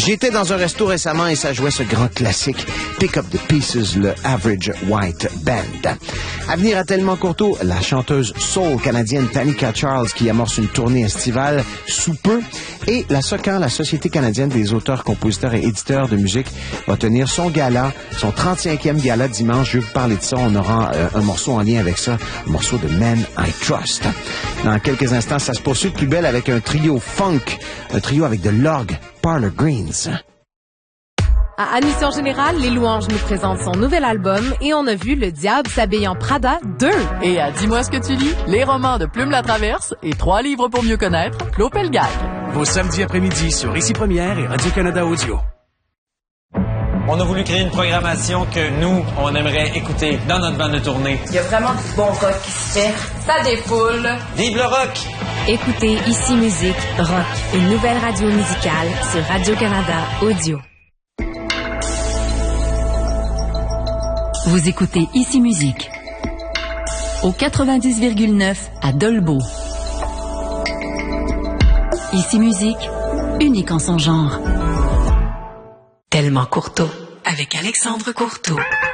J'étais dans un resto récemment et ça jouait ce grand classique Pick Up the Pieces, le Average White Band. À venir à Tellement Courteau, la chanteuse soul canadienne Tanika Charles qui amorce une tournée estivale sous peu. Et la SOCAN, la Société canadienne des auteurs, compositeurs et éditeurs de musique, va tenir son gala, son 35e gala dimanche. Je vais vous parler de ça. On aura un morceau en lien avec ça, un morceau de Men I Trust. Dans quelques instants, ça se poursuit de plus belle avec un trio funk, un trio avec de l'orgue, Parlor Greens. À Admission Générale, Les Louanges nous présentent son nouvel album et on a vu Le Diable s'habille en Prada 2. Et à Dis-moi ce que tu lis, les romans de Plume la Traverse et 3 livres pour mieux connaître Claude Pelgag. Vos samedis après-midi sur Ici Première et Radio-Canada Audio. On a voulu créer une programmation que nous, on aimerait écouter dans notre bande de tournée. Il y a vraiment du bon rock qui se fait. Ça défoule. Vive le rock! Écoutez Ici Musique Rock, une nouvelle radio musicale sur Radio-Canada Audio. Vous écoutez Ici Musique au 90,9 à Dolbeau. Ici Musique, unique en son genre. Tellement Courteau avec Alexandre Courteau.